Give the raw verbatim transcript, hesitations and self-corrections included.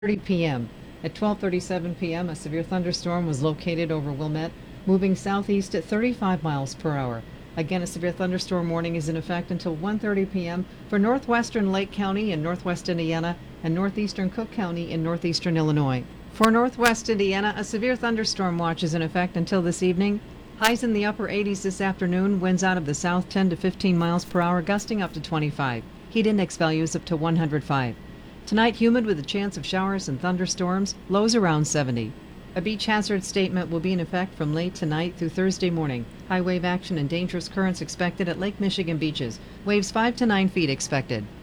thirty p m At twelve thirty-seven p m, a severe thunderstorm was located over Wilmette, moving southeast at thirty-five miles per hour. Again, a severe thunderstorm warning is in effect until one thirty p m for northwestern Lake County in northwest Indiana and northeastern Cook County in northeastern Illinois. For northwest Indiana, a severe thunderstorm watch is in effect until this evening. Highs in the upper eighties this afternoon, winds out of the south ten to fifteen miles per hour, gusting up to twenty-five. Heat index values up to one hundred five. Tonight, humid with a chance of showers and thunderstorms, lows around seventy. A beach hazard statement will be in effect from late tonight through Thursday morning. High wave action and dangerous currents expected at Lake Michigan beaches. Waves five to nine feet expected.